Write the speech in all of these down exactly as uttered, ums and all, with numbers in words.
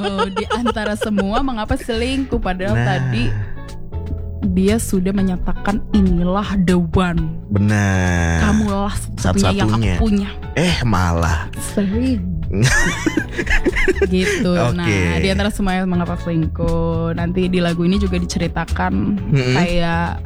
Di antara semua mengapa selingkuh? Padahal Nah. tadi dia sudah menyatakan inilah the one. Benar. Kamulah satu-satunya yang aku Satu-satunya. punya. Eh malah. Selingkuh. Gitu. Oke. Nah, di antara semuanya mengapa selingkuh, nanti di lagu ini juga diceritakan Mm-mm. kayak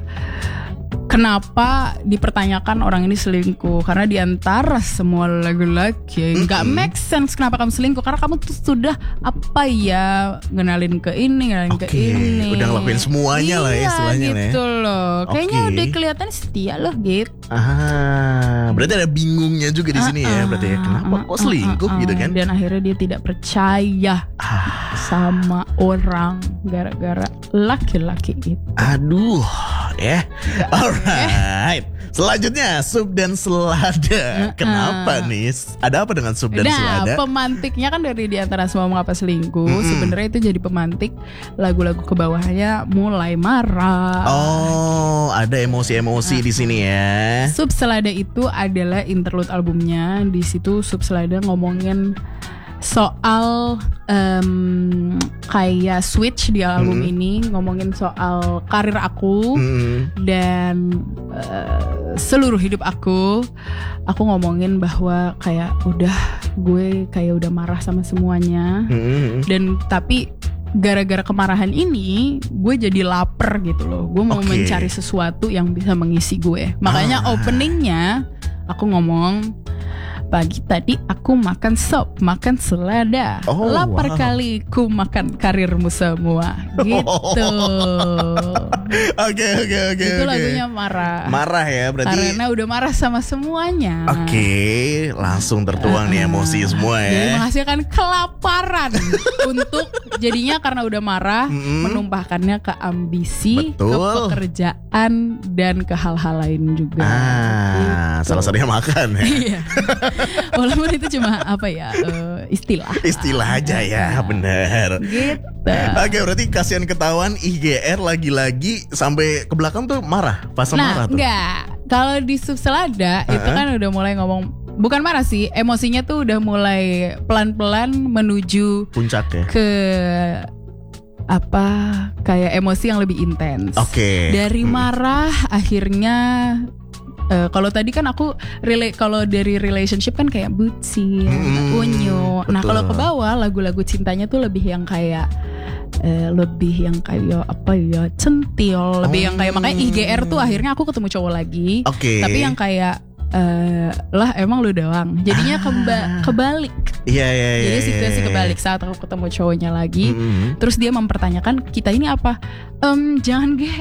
kenapa dipertanyakan orang ini selingkuh. Karena di antara semua laki-laki nggak Mm-mm. make sense kenapa kamu selingkuh. Karena kamu tuh sudah apa ya, ngenalin ke ini, ngenalin ke Oke, ini, udah ngelakuin semuanya lah ya Iya, istilahnya lah ya. gitu loh. Kayaknya Oke. udah kelihatan setia loh gitu. Ah, berarti ada bingungnya juga di sini ya, berarti ya. Kenapa kok selingkuh gitu kan? Dan akhirnya dia tidak percaya Ah, sama orang gara-gara laki-laki itu. aduh, ya. Alright. Selanjutnya sup dan selada. Kenapa nih? Ada apa dengan sup dan Nah, selada? pemantiknya kan dari di antara semua mengapa selingkuh. Mm-mm. Sebenarnya itu jadi pemantik lagu-lagu ke bawahnya mulai marah. Oh, ada emosi-emosi di sini ya. Sup Selada itu adalah interlude albumnya. Di situ Sup Selada ngomongin soal em, kayak switch di album Mm-mm. ini, ngomongin soal karir aku Hmm. dan eh, seluruh hidup aku. Aku ngomongin bahwa kayak udah gue kayak udah marah sama semuanya. Hmm. Dan tapi gara-gara kemarahan ini gue jadi lapar gitu loh. Gue mau Oke. mencari sesuatu yang bisa mengisi gue. Makanya Ah. openingnya aku ngomong, pagi tadi aku makan sop, makan selada. Oh, Lapar wow. kali ku makan karirmu semua. Gitu. Oke, oke, oke. Itu oke. lagunya marah. Marah ya, berarti. Karena udah marah sama semuanya. Oke, langsung tertuang nih emosi semua Jadi ya. menghasilkan kelaparan untuk jadinya karena udah marah, Mm-mm. menumpahkannya ke ambisi, ke Betul. pekerjaan dan ke hal-hal lain juga. Ah, Gitu. salah satunya makan ya. Iya. Walaupun itu cuma apa ya, eh, istilah. Istilah aja ya, bener. Gitu. Oke, berarti kasihan ketahuan I G R lagi-lagi sampai ke belakang tuh marah, pas marah Nah, tuh. enggak. Kalau di Sup Selada itu Uh-uh. kan udah mulai ngomong, bukan marah sih, emosinya tuh udah mulai pelan-pelan menuju Puncak ya. ke apa kayak emosi yang lebih intens. Oke. Dari Hmm. marah akhirnya eh, kalau tadi kan aku relate, kalau dari relationship kan kayak bucin, Hmm, unyu. Nah, betul. kalau ke bawah lagu-lagu cintanya tuh lebih yang kayak eh, lebih yang kayak apa ya, centil, lebih yang kayak, makanya I G R tuh akhirnya aku ketemu cowok lagi. Oke. Tapi yang kayak eh, lah emang lu doang. Jadinya keba- kebalik. Iya, iya, iya. Jadi iya, situasi iya. kebalik saat aku ketemu cowoknya lagi. Mm-mm. Terus dia mempertanyakan kita ini apa? Em, jangan G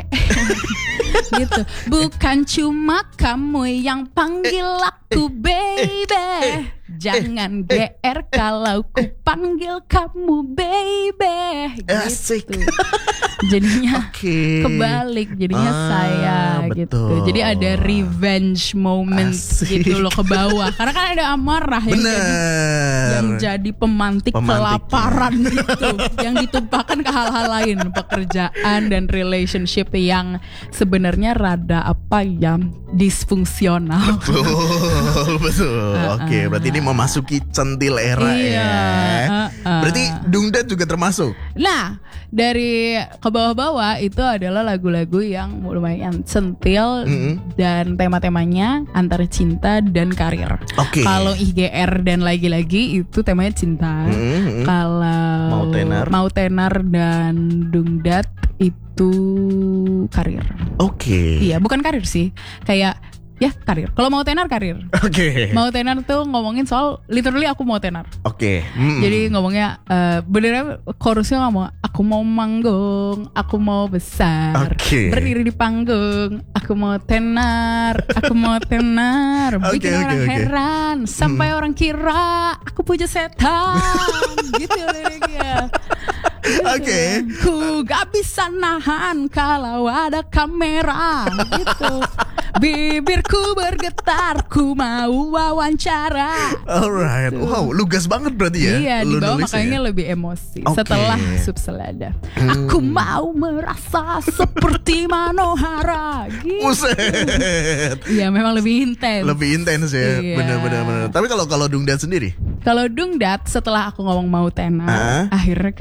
gitu. Bukan cuma kamu yang panggil aku baby. Jangan G R kalau ku panggil kamu baby. Asik. Gitu. Jadinya Oke. kebalik, jadinya Ah, saya gitu. betul. Jadi ada revenge moment Asik. gitu loh ke bawah. Karena kan ada amarah yang jadi Bener. yang jadi pemantik Pemantiknya. kelaparan gitu, yang ditumpahkan ke hal-hal lain, pekerjaan dan relationship yang sebenarnya rada apa ya, disfungsional. Betul, betul. Oke, berarti ini memasuki centil era Iya, ya. uh-uh. Berarti Dungdat juga termasuk. Nah, dari ke bawah-bawah itu adalah lagu-lagu yang lumayan centil Mm-mm. dan tema-temanya antara cinta dan karir. Oke. Kalau I G R dan lagi-lagi itu temanya cinta. Mm-mm. Kalau Mau tenar. Mau Tenar dan Dungdat itu karir. Oke. Iya, bukan karir sih. Kayak ya karir. Kalau Mau Tenar karir. Oke. Mau Tenar tuh ngomongin soal literally aku mau tenar. Oke. Mm. Jadi ngomongnya eh, benernya chorusnya ngomong aku mau manggung, aku mau besar, Oke. berdiri di panggung, aku mau tenar, aku mau tenar, Oke, bikin oke, orang oke. heran, sampai orang kira aku puja setan, gitu liriknya. Gitu. Oke. Ku gak bisa nahan kalau ada kamera, gitu. Bibirku bergetar, ku mau wawancara. Alright. Wow, lugas banget berarti ya. Iya, di lu bawah nulisnya makanya ya? lebih emosi. Oke. Setelah Sup Selada, aku mau merasa seperti Manohara. Gitu. Buset. Iya, memang lebih intens. Lebih intens ya. Iya. Bener-bener. Tapi kalau kalau Dungdat sendiri? Kalau Dungdat setelah aku ngomong mau tenar, Ah. akhirnya